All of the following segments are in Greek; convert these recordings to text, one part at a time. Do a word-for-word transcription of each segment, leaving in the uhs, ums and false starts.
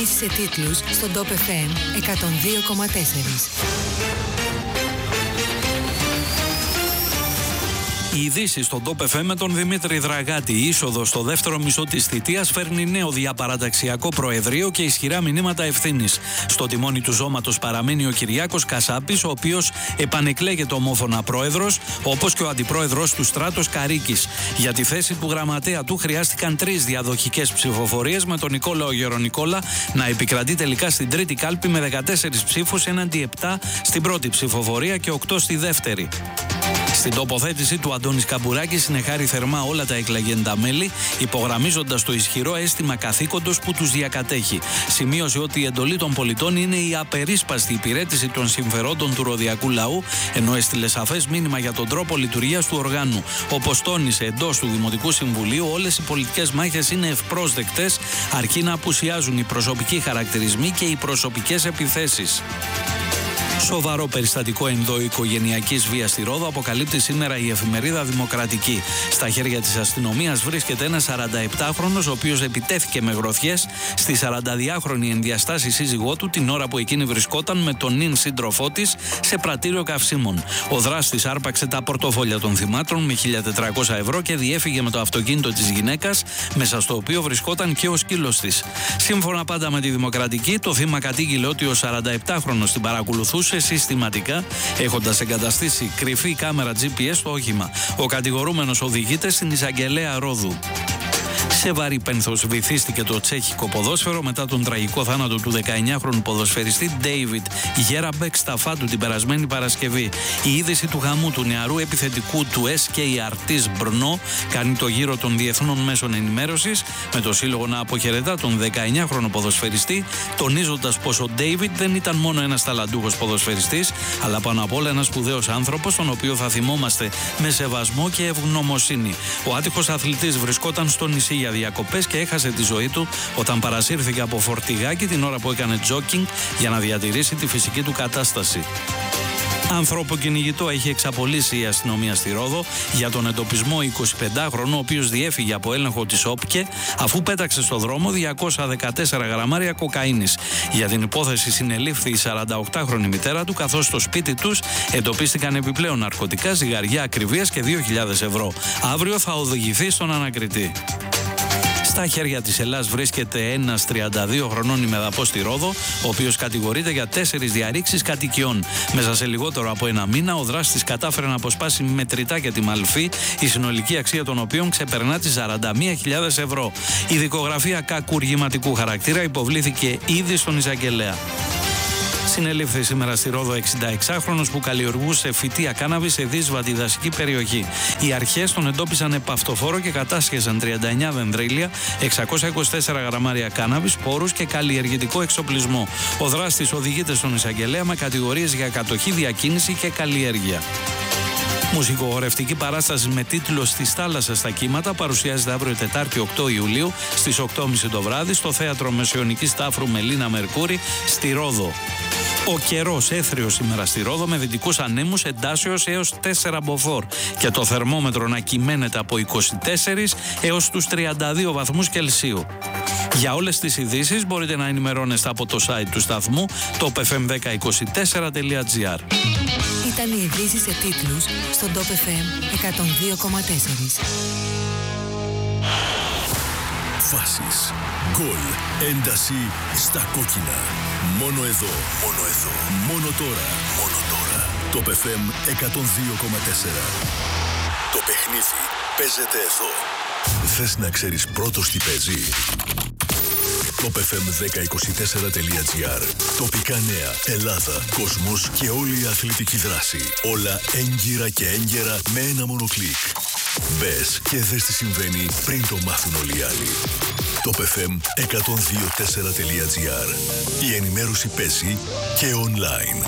ειδήσεις σε τίτλους στον Top εφ εμ εκατόν δύο κόμμα τέσσερα. Οι ειδήσεις στον Top εφ εμ με τον Δημήτρη Δραγάτη. Η είσοδος στο δεύτερο μισό της θητείας φέρνει νέο διαπαραταξιακό προεδρείο και ισχυρά μηνύματα ευθύνης. Στο τιμόνι του ζώματος παραμένει ο Κυριάκος Κασάπης, ο οποίος επανεκλέγεται ομόφωνα πρόεδρος, όπως και ο αντιπρόεδρος του Στράτος Καρίκης. Για τη θέση του γραμματέα του χρειάστηκαν τρεις διαδοχικές ψηφοφορίες, με τον Νικόλαο Γερονικόλα να επικρατεί τελικά στην τρίτη κάλπη με δεκατέσσερις ψήφους έναντι επτά στην πρώτη ψηφοφορία και οκτώ στη δεύτερη. Στην τοποθέτηση του, Αντώνης Καμπουράκης συνεχάρει θερμά όλα τα εκλεγέντα μέλη, υπογραμμίζοντας το ισχυρό αίσθημα καθήκοντος που τους διακατέχει. Σημείωσε ότι η εντολή των πολιτών είναι η απερίσπαστη υπηρέτηση των συμφερόντων του ροδιακού λαού, ενώ έστειλε σαφές μήνυμα για τον τρόπο λειτουργίας του οργάνου. Όπως τόνισε εντός του Δημοτικού Συμβουλίου, όλες οι πολιτικές μάχες είναι ευπρόσδεκτες, αρκεί να απουσιάζουν οι προσωπικοί χαρακτηρισμοί και οι προσωπικές επιθέσεις. Σοβαρό περιστατικό ενδοοικογενειακής βίας στη Ρόδο αποκαλύπτει σήμερα η εφημερίδα Δημοκρατική. Στα χέρια της αστυνομίας βρίσκεται ένας σαρανταεπτάχρονος, ο οποίος επιτέθηκε με γροθιές στη σαρανταδυάχρονη ενδιαστάση σύζυγό του την ώρα που εκείνη βρισκόταν με τον νυν σύντροφό της σε πρατήριο καυσίμων. Ο δράστης άρπαξε τα πορτοφόλια των θυμάτων με χίλια τετρακόσια ευρώ και διέφυγε με το αυτοκίνητο της γυναίκας, μέσα στο οποίο βρισκόταν και ο σκύλος της. Σύμφωνα πάντα με τη Δημοκρατική, το θύμα κατήγγειλε ότι ο σαρανταεπτάχρονος την παρακολουθούσε συστηματικά, έχοντας εγκαταστήσει κρυφή κάμερα τζι πι ες στο όχημα. Ο κατηγορούμενος οδηγείται στην εισαγγελέα Ρόδου. Σε βαρύ πένθος βυθίστηκε το τσέχικο ποδόσφαιρο μετά τον τραγικό θάνατο του δεκαεννιάχρονου ποδοσφαιριστή Ντέιβιτ Γέραμπεκ στα Φάντου την περασμένη Παρασκευή. Η είδηση του γαμού του νεαρού επιθετικού του ες κέι Αρτής Μπρνό κάνει το γύρο των διεθνών μέσων ενημέρωσης, με το σύλλογο να αποχαιρετά τον δεκαεννιάχρονο ποδοσφαιριστή, τονίζοντας πως ο Ντέιβιτ δεν ήταν μόνο ένας ταλαντούχος ποδοσφαιριστής, αλλά πάνω απ' όλα ένας σπουδαίος άνθρωπος, τον οποίο θα θυμόμαστε με σεβασμό και ευγνωμοσύνη. Ο άτυχος αθλητής βρισκόταν στο νησί για διακοπές και έχασε τη ζωή του όταν παρασύρθηκε από φορτηγάκι την ώρα που έκανε τζόκινγκ για να διατηρήσει τη φυσική του κατάσταση. Ανθρωποκυνηγητό έχει εξαπολύσει η αστυνομία στη Ρόδο για τον εντοπισμό εικοσιπεντάχρονου, ο οποίος διέφυγε από έλεγχο της ΟΠΚΕ αφού πέταξε στο δρόμο διακόσια δεκατέσσερα γραμμάρια κοκαίνης. Για την υπόθεση συνελήφθη η σαρανταοκτάχρονη μητέρα του, καθώς στο σπίτι τους εντοπίστηκαν επιπλέον ναρκωτικά, ζυγαριά ακριβίας και δύο χιλιάδες ευρώ. Αύριο θα οδηγηθεί στον ανακριτή. Στα χέρια της Ελλάς βρίσκεται ένας τριάντα δύο χρονών ημεδαπός στη Ρόδο, ο οποίος κατηγορείται για τέσσερις διαρρήξεις κατοικιών. Μέσα σε λιγότερο από ένα μήνα, ο δράστης κατάφερε να αποσπάσει μετρητά και τη μαλφή, η συνολική αξία των οποίων ξεπερνά τις σαράντα μία χιλιάδες ευρώ. Η δικογραφία κακουργηματικού χαρακτήρα υποβλήθηκε ήδη στον εισαγγελέα. Συνελήφθη σήμερα στη Ρόδο εξηνταεξάχρονος που καλλιεργούσε φυτεία κάναβη σε δύσβατη δασική περιοχή. Οι αρχές τον εντόπισαν επαυτοφόρο και κατάσχεσαν τριάντα εννέα δενδρίλια, εξακόσια είκοσι τέσσερα γραμμάρια κάναβη, σπόρους και καλλιεργητικό εξοπλισμό. Ο δράστης οδηγείται στον εισαγγελέα με κατηγορίες για κατοχή, διακίνηση και καλλιέργεια. Μουσικοχορευτική παράσταση με τίτλο «Στις θάλασσες στα κύματα» παρουσιάζεται αύριο Τετάρτη οκτώ Ιουλίου στις οκτώ και μισή το βράδυ στο Θέατρο Μεσαιωνικής Τάφρου Μελίνα Μερκούρη στη Ρόδο. Ο καιρός έθριος σήμερα στη Ρόδο με δυτικούς ανέμους εντάσεως έως τέσσερα μποφόρ και το θερμόμετρο να κυμαίνεται από είκοσι τέσσερα έως τους τριάντα δύο βαθμούς Κελσίου. Για όλες τις ειδήσεις μπορείτε να ενημερώνεστε από το site του σταθμού top f m δέκα είκοσι τέσσερα τελεία τζι άρ. Ήταν οι ειδήσεις σε τίτλους στον Top εφ εμ εκατόν δύο κόμμα τέσσερα. Φάσεις, γκολ, ένταση στα κόκκινα. Μόνο εδώ, μόνο εδώ, μόνο τώρα, μόνο τώρα. Top εφ εμ εκατόν δύο κόμμα τέσσερα. Το παιχνίδι παίζεται εδώ. Θες να ξέρεις πρώτος τι παίζει? top f m δέκα είκοσι τέσσερα τελεία τζι άρ. Τοπικά νέα, Ελλάδα, κόσμος και όλη η αθλητική δράση. Όλα έγκυρα και έγκαιρα με ένα μόνο κλικ. Μπες και δες τι συμβαίνει πριν το μάθουν όλοι οι άλλοι. top f m εκατόν δύο τέσσερα τελεία τζι άρ. Η ενημέρωση παίζει και online.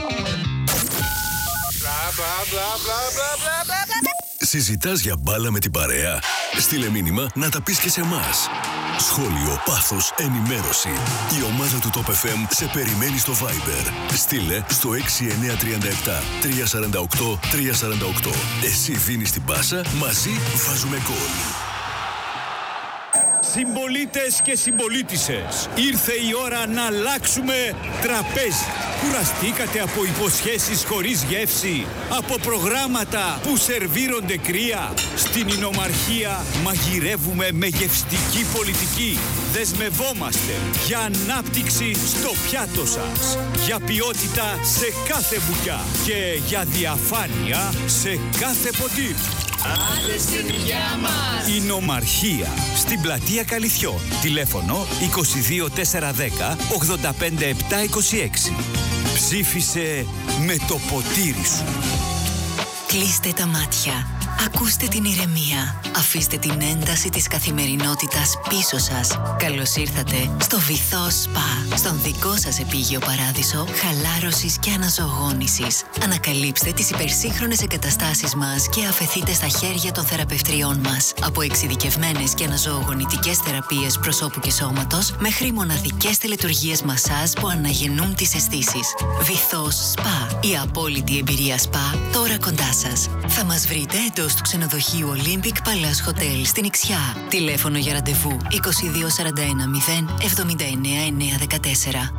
Συζητάς για μπάλα με την παρέα? Στείλε μήνυμα να τα πεις και σε εμάς. Σχόλιο, πάθος, ενημέρωση. Η ομάδα του Top εφ εμ σε περιμένει στο Viber. Στείλε στο έξι εννιά τρία επτά τρία τέσσερα οκτώ τρία τέσσερα οκτώ. Εσύ δίνεις την πάσα, μαζί βάζουμε γκολ. Συμπολίτες και συμπολίτισσες, ήρθε η ώρα να αλλάξουμε τραπέζι. Κουραστήκατε από υποσχέσεις χωρίς γεύση, από προγράμματα που σερβίρονται κρύα? Στην Ινομαρχία μαγειρεύουμε με γευστική πολιτική. Δεσμευόμαστε για ανάπτυξη στο πιάτο σας, για ποιότητα σε κάθε μπουκιά και για διαφάνεια σε κάθε ποτήρι. Άντε στην υγειά μας! Ινομαρχία, στην πλατεία Καλυθιών. Τηλέφωνο είκοσι δύο τετρακόσια δέκα ογδόντα πέντε επτακόσια είκοσι έξι. Ψήφισε με το ποτήρι σου. Κλείστε τα μάτια. Ακούστε την ηρεμία. Αφήστε την ένταση της καθημερινότητας πίσω σας. Καλώς ήρθατε στο Βυθό Σπα. Στον δικό σας επίγειο παράδεισο χαλάρωσης και αναζωογόνησης. Ανακαλύψτε τις υπερσύγχρονες εγκαταστάσεις μας και αφεθείτε στα χέρια των θεραπευτριών μας. Από εξειδικευμένες και αναζωογονητικές θεραπείες προσώπου και σώματος μέχρι μοναδικές τελετουργίες μασάζ που αναγεννούν τις αισθήσεις. Βυθό Σπα. Η απόλυτη εμπειρία σπα τώρα κοντά σας. Θα μας βρείτε εντός του ξενοδοχείου Olympic Palace Hotel στην Ιξιά. Τηλέφωνο για ραντεβού είκοσι δύο σαράντα ένα μηδέν εβδομήντα εννέα εννιακόσια δεκατέσσερα.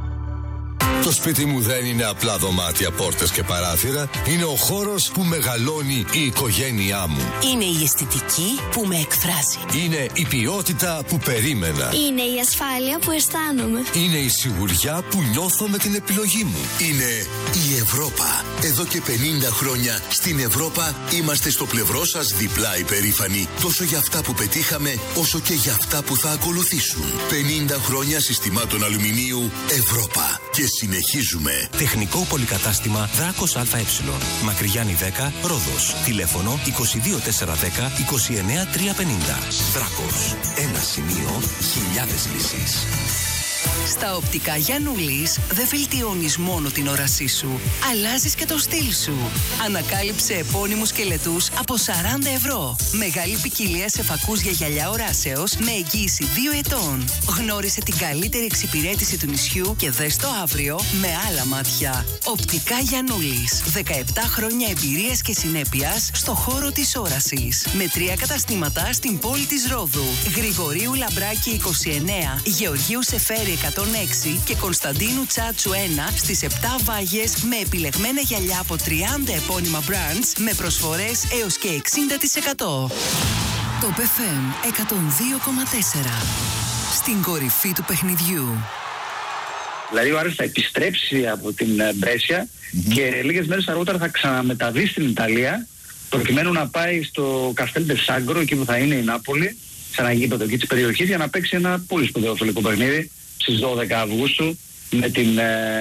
Το σπίτι μου δεν είναι απλά δωμάτια, πόρτες και παράθυρα. Είναι ο χώρος που μεγαλώνει η οικογένειά μου. Είναι η αισθητική που με εκφράζει. Είναι η ποιότητα που περίμενα. Είναι η ασφάλεια που αισθάνομαι. Είναι η σιγουριά που νιώθω με την επιλογή μου. Είναι η Ευρώπα. Εδώ και πενήντα χρόνια στην Ευρώπα είμαστε στο πλευρό σας διπλά υπερήφανοι. Τόσο για αυτά που πετύχαμε, όσο και για αυτά που θα ακολουθήσουν. πενήντα χρόνια συστημάτων αλουμινίου Ευρώπα. Και συνεχίζουμε. Τεχνικό πολυκατάστημα Δράκος ΑΕ. Μακρυγιάννη δέκα, Ρόδος. Τηλέφωνο είκοσι δύο τετρακόσια δέκα είκοσι εννέα τριακόσια πενήντα. Δράκος. Ένα σημείο, χιλιάδες λύσεις. Στα οπτικά Γιαννούλης δεν βελτιώνεις μόνο την όρασή σου, αλλάζεις και το στυλ σου. Ανακάλυψε επώνυμους σκελετούς από σαράντα ευρώ. Μεγάλη ποικιλία σε φακούς για γυαλιά οράσεως με εγγύηση δύο ετών. Γνώρισε την καλύτερη εξυπηρέτηση του νησιού και δες το αύριο με άλλα μάτια. Οπτικά Γιαννούλης. δεκαεπτά χρόνια εμπειρίας και συνέπειας στο χώρο της όρασης. Με τρία καταστήματα στην πόλη της Ρόδου. Γρηγορίου Λαμπράκη είκοσι εννέα, Γεωργίου Σεφέρη εκατόν έξι και Κωνσταντίνου Τσάτσου ένα στις επτά Βάγες με επιλεγμένα γυαλιά από τριάντα επώνυμα brands με προσφορές έως και εξήντα τοις εκατό. Το Top εφ εμ εκατόν δύο κόμμα τέσσερα. Στην κορυφή του παιχνιδιού. Δηλαδή ο Άρης θα επιστρέψει από την Μπρέσια mm-hmm. και λίγες μέρες αργότερα θα ξαναμεταβεί στην Ιταλία προκειμένου να πάει στο Καστέλ Σάγκρο, εκεί που θα είναι η Νάπολη, σε ένα γήπεδο εκεί της περιοχής, για να παίξει ένα πολύ σπουδαίο φιλικό παιχνίδι στις δώδεκα Αυγούστου με την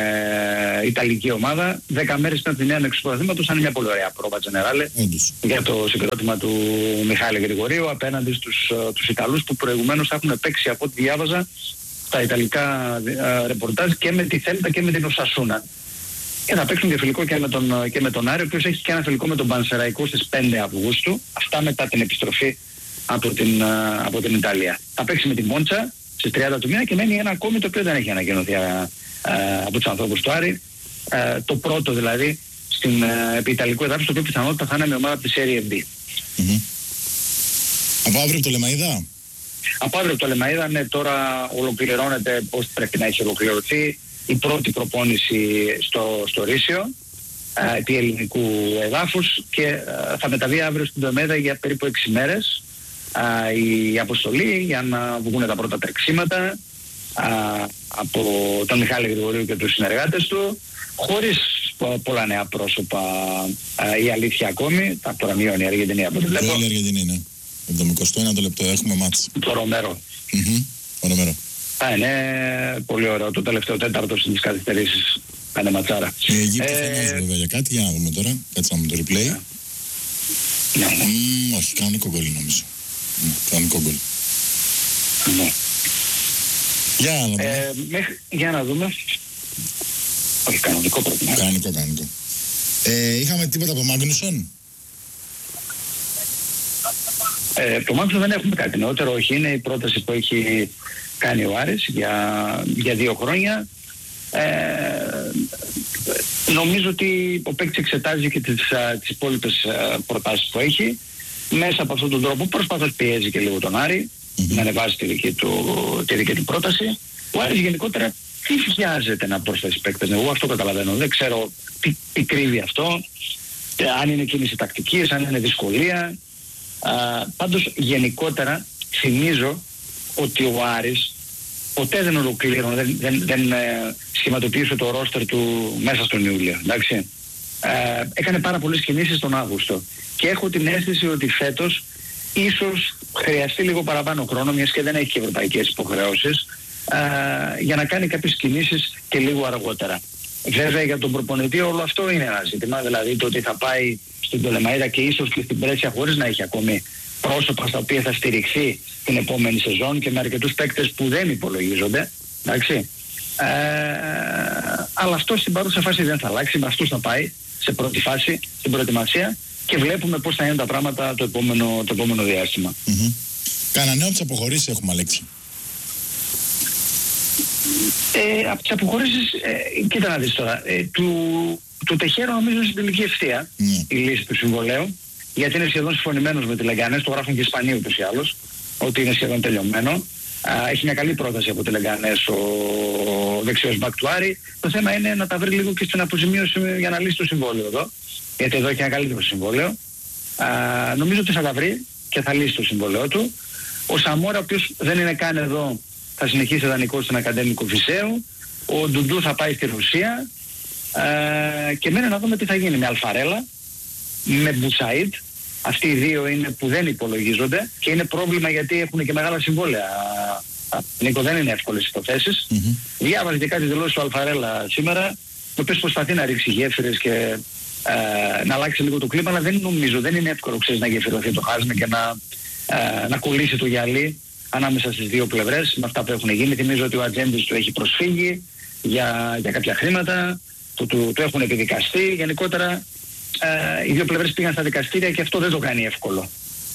ε, Ιταλική ομάδα. Δέκα μέρες πριν από τη νέα ανέξη του πρωταθλήματος, θα είναι μια πολύ ωραία πρόβα τζενεράλε για το συγκρότημα του Μιχάλη Γρηγορίου απέναντι στους, τους Ιταλούς που προηγουμένως θα έχουν παίξει, από ό,τι διάβαζα, στα Ιταλικά ε, ρεπορτάζ και με τη Θέλτα και με την Οσασούνα. Και θα παίξουν και φιλικό και με τον, και με τον Άρη, ο οποίος έχει και ένα φιλικό με τον Πανσεραϊκό στις πέντε Αυγούστου, αυτά μετά την επιστροφή από την, από την Ιταλία. Θα παίξει με τη Μόντσα στις τριάντα του μήνα και μένει ένα ακόμη το οποίο δεν έχει ανακοινωθεί α, α, από τους ανθρώπους του Άρη. Α, το πρώτο δηλαδή στην επί Ιταλικού εδάφους, το οποίο πιθανότητα θα είναι με ομάδα από τη Serie B. Mm-hmm. Από αύριο το Λεμαΐδα. Από αύριο το Λεμαΐδα, ναι, τώρα ολοκληρώνεται πώς πρέπει να έχει ολοκληρωθεί η πρώτη προπόνηση στο, στο Ρήσιο επί ελληνικού εδάφους και α, θα μεταβεί αύριο στην Τομέδα για περίπου έξι μέρες α, η αποστολή για να βγουν τα πρώτα τρεξίματα α, από τον Μιχάλη Γρηγορίου και τους συνεργάτες του, χωρίς πολλά νέα πρόσωπα α, η αλήθεια ακόμη. Τα τώρα μειώνει η Αργεντινή από το βλέπω. Όλη η Αργεντινή, ναι. εβδομηκοστό ένα το λεπτό έχουμε μάτς. Το Ρομέρο. Mm-hmm. Ο Ρομέρο. Α, είναι πολύ ωραίο. Το τελευταίο τέταρτο στις καθυστερήσεις. Πάνε ματσάρα. Η Αιγύπτο ε... φαινάζει βέβαια για κάτι. Για να δούμε τώρα. Κάτσε να μου το replay. Ναι, ναι. Mm, όχι, κανονικό γκολ νομίζω. Mm, κανονικό γκολ. Ναι. Για να δούμε. Ε, μέχρι... Για να δούμε. Όχι, κανονικό πρέπει να. Κανονικό, κανονικό. Ε, είχαμε τίποτα από Μάγνουσον. Ε, το Μάγνουσον δεν έχουμε κάτι νεότερο. Όχι, είναι η πρόταση που έχει κάνει ο Άρης για, για δύο χρόνια. Ε, νομίζω ότι ο παίκτης εξετάζει και τις, τις υπόλοιπες προτάσεις που έχει. Μέσα από αυτόν τον τρόπο προσπαθώς πιέζει και λίγο τον Άρη mm-hmm. να ανεβάσει τη δική του, τη δική του πρόταση. Ο Άρης γενικότερα τι βιάζεται να προσθέσει παίκτες? Εγώ αυτό καταλαβαίνω. Δεν ξέρω τι, τι κρύβει αυτό, αν είναι κίνηση τακτικής, αν είναι δυσκολία. Α, πάντως γενικότερα θυμίζω ότι ο Άρης ποτέ δεν ολοκλήρωνε, δεν, δεν, δεν ε, σχηματοποίησε το ρόστερ του μέσα στον Ιούλιο. Εντάξει. Ε, έκανε πάρα πολλές κινήσεις τον Αύγουστο και έχω την αίσθηση ότι φέτος ίσως χρειαστεί λίγο παραπάνω χρόνο, μιας και δεν έχει και ευρωπαϊκές υποχρεώσεις, ε, για να κάνει κάποιες κινήσεις και λίγο αργότερα. Βέβαια για τον προπονητή όλο αυτό είναι ένα ζήτημα, δηλαδή το ότι θα πάει στην Πτολεμαΐδα και ίσως και στην Πρέσια χωρίς να έχει ακόμη πρόσωπα στα οποία θα στηριχθεί την επόμενη σεζόν και με αρκετούς παίκτες που δεν υπολογίζονται, εντάξει. Ε, αλλά αυτό στην παρούσα φάση δεν θα αλλάξει, με αυτούς θα πάει σε πρώτη φάση, στην προετοιμασία και βλέπουμε πώς θα είναι τα πράγματα το επόμενο, το επόμενο διάστημα. Mm-hmm. Κάνα νέο από τις αποχωρήσεις έχουμε, Αλέξη? Ε, από τις αποχωρήσεις, ε, κοίτα να δεις τώρα, ε, του, του Τεχέρο νομίζω είναι στην τελική ευθεία mm. η λύση του συμβολέου, γιατί είναι σχεδόν συμφωνημένος με τη Λεγκάνες, το γράφουν και οι Ισπανοί ούτως ή άλλως, ότι είναι σχεδόν τελειωμένο. Α, έχει μια καλή πρόταση από τη Λεγκάνες ο δεξιός μπακ του Άρη. Το θέμα είναι να τα βρει λίγο και στην αποζημίωση για να λύσει το συμβόλαιο εδώ, γιατί εδώ έχει ένα καλύτερο συμβόλαιο. Α, νομίζω ότι θα τα βρει και θα λύσει το συμβόλαιο του. Ο Σαμόρα, ο οποίος δεν είναι καν εδώ, θα συνεχίσει δανεικός στην Ακαδέμικο Φυσαίου. Ο Ντουντού θα πάει στη Ρωσία. Ε, και μένει να δούμε τι θα γίνει με Αλφαρέλα, με Μπουσαΐτ. Αυτοί οι δύο είναι που δεν υπολογίζονται και είναι πρόβλημα γιατί έχουν και μεγάλα συμβόλαια. Νίκο, δεν είναι εύκολες υποθέσεις. Mm-hmm. Διάβαζε και κάτι δηλώσεις του Αλφαρέλα σήμερα, ο οποίος προσπαθεί να ρίξει γέφυρες και ε, να αλλάξει λίγο το κλίμα, αλλά δεν νομίζω, δεν είναι εύκολο ξέρεις, να γεφυρωθεί το χάσμα και να, ε, να κολλήσει το γυαλί ανάμεσα στις δύο πλευρές με αυτά που έχουν γίνει. Θυμίζω ότι ο ατζέντης του έχει προσφύγει για, για κάποια χρήματα, του, του, του έχουν επιδικαστεί. Γενικότερα ε, οι δύο πλευρές πήγαν στα δικαστήρια και αυτό δεν το κάνει εύκολο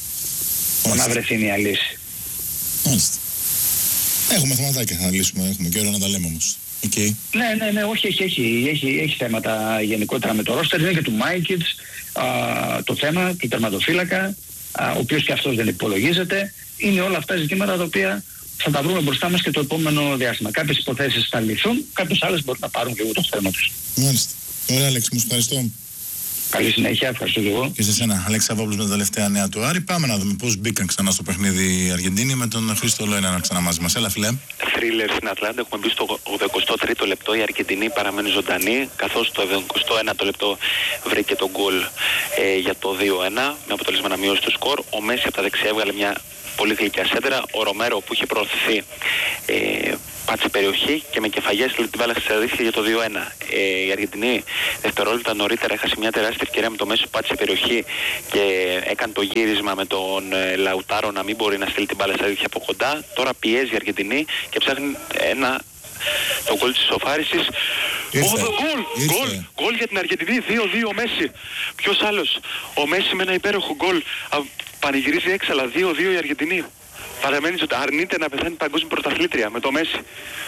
να βρεθεί μια λύση. Μάλιστα. Έχουμε θεματάκια να λύσουμε, έχουμε και ώρα να τα λέμε όμως. Okay. Ναι, ναι, ναι, όχι, έχει, έχει, έχει, έχει θέματα γενικότερα με το ρόστερ. Είναι και του Μάικιτς το θέμα, του τερματοφύλακα, α, ο οποίος και αυτός δεν υπολογίζεται. Είναι όλα αυτά ζητήματα τα οποία θα τα βρούμε μπροστά μας και το επόμενο διάστημα. Κάποιες υποθέσεις θα λυθούν, κάποιες άλλες μπορεί να πάρουν και εγώ το θέμα τους. Μάλιστα. Ωραία, Αλέξη, μου ευχαριστώ. Καλή συνέχεια, ευχαριστώ και εγώ. Και σε σένα, Αλέξη Σαββόπουλος, με τα τελευταία νέα του Άρη. Πάμε να δούμε πώς μπήκαν ξανά στο παιχνίδι οι Αργεντίνοι με τον Χρήστο Λόινα να ξανά μαζί μας. Έλα, φιλέ. Θρίλερ στην Ατλάντα. Έχουμε μπει στο ογδοηκοστό τρίτο λεπτό. Οι Αργεντινοί παραμένουν ζωντανοί, καθώς το εβδομηκοστό ένατο λεπτό βρήκε τον γκολ ε, για το δύο ένα με αποτέλεσμα να μειώσει το σκορ. Ο Μέση από τα δεξιά έβγαλε μια πολύ γλυκιά σέντρα. Ο Ρομέρο που είχε προωθηθεί ε, πάτησε περιοχή και με κεφαγές την μπάλα στα δίχτυα για το δύο ένα. Ε, οι Αργεντινοί δευτερόλεπτα νωρίτερα έχασε μια τεράστια ευκαιρία με το Μέση που πάτησε περιοχή και έκανε το γύρισμα με τον ε, Λαουτάρο να μην μπορεί να στείλει την μπάλα στα δίχτυα από κοντά. Τώρα πιέζει η Αργεντινή και ψάχνει ένα το γκολ της ισοφάρισης. Γκολ! Γκολ! Γκολ για την Αργεντινή. δύο δύο ο Μέση. Ποιος άλλος? Ο Μέση με ένα υπέροχο γκολ. Πανηγυρίζει έξαλα. δύο δύο η Αργεντινή. Παραμένει ότι αρνείται να πεθάνει παγκόσμια πρωταθλήτρια με το Μέση.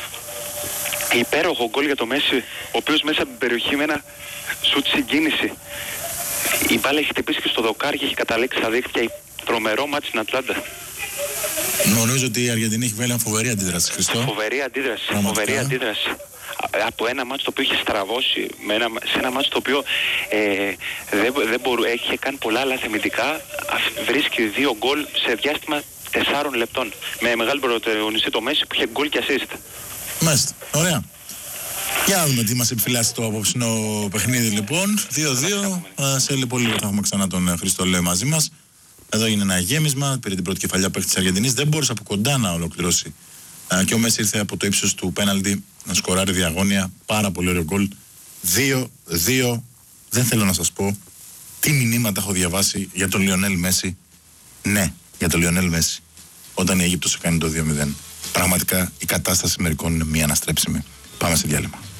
Υπέροχο γκολ για το Μέση, ο οποίος μέσα από την περιοχή με ένα σουτ συγκίνηση. Η μπάλα έχει χτυπήσει και στο δοκάρι και έχει καταλήξει στα δίχτυα. Τρομερό μάτι στην Ατλάντα. Νομίζω ότι η Αργεντινή έχει βάλει φοβερή αντίδραση, Χριστό. Φοβερή αντίδραση. Φοβερή αντίδραση. Από ένα μάτσο το οποίο είχε στραβώσει, με ένα, σε ένα μάτσο το οποίο ε, δεν, δεν μπορού, έχει κάνει πολλά λάθη αμυντικά, βρίσκει δύο γκολ σε διάστημα τεσσάρων λεπτών. Με μεγάλη πρωταγωνιστή το Μέση που είχε γκολ και assist. Μάλιστα. Ωραία. Για να δούμε τι μας επιφυλάσσει το απόψινο παιχνίδι λοιπόν. δύο δύο. Σε λίγο πολύ θα έχουμε ξανά τον Χρήστο Λέ μαζί μας. Εδώ είναι ένα γέμισμα. Πήρε την πρώτη κεφαλιά παίκτη της Αργεντινής. Δεν μπόρεσε από κοντά να ολοκληρώσει. Και ο Μέση ήρθε από το ύψος του πέναλτι να σκοράρει διαγώνια. Πάρα πολύ ωραίο γκολ. δύο δύο. Δεν θέλω να σας πω τι μηνύματα έχω διαβάσει για τον Λιονέλ Μέση. Ναι, για τον Λιονέλ Μέση. Όταν η Αίγυπτος έκανε το δύο μηδέν. Πραγματικά η κατάσταση μερικών είναι μη αναστρέψιμη. Πάμε σε διάλειμμα.